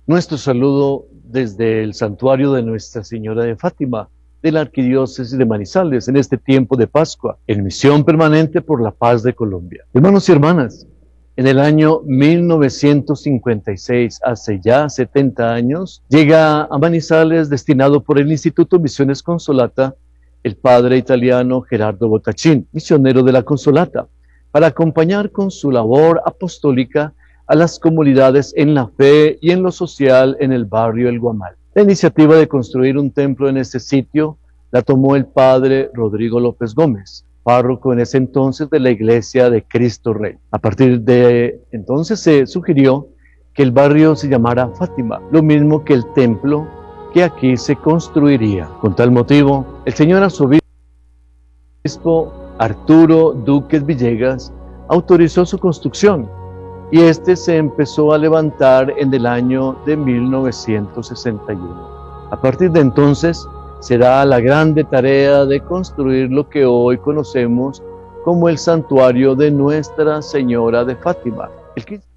Nuestro saludo desde el santuario de Nuestra Señora de Fátima, de la Arquidiócesis de Manizales, en este tiempo de Pascua, en misión permanente por la paz de Colombia. Hermanos y hermanas, en el año 1956, hace ya 70 años, llega a Manizales, destinado por el Instituto Misiones Consolata, el padre italiano Gerardo Bottachin, misionero de la Consolata, para acompañar con su labor apostólica a las comunidades en la fe y en lo social en el barrio El Guamal. La iniciativa de construir un templo en este sitio la tomó el padre Rodrigo López Gómez, párroco en ese entonces de la Iglesia de Cristo Rey. A partir de entonces se sugirió que el barrio se llamara Fátima, lo mismo que el templo que aquí se construiría. Con tal motivo, el señor arzobispo Arturo Duques Villegas autorizó su construcción, y este se empezó a levantar en el año de 1961. A partir de entonces, será la grande tarea de construir lo que hoy conocemos como el santuario de Nuestra Señora de Fátima. El 15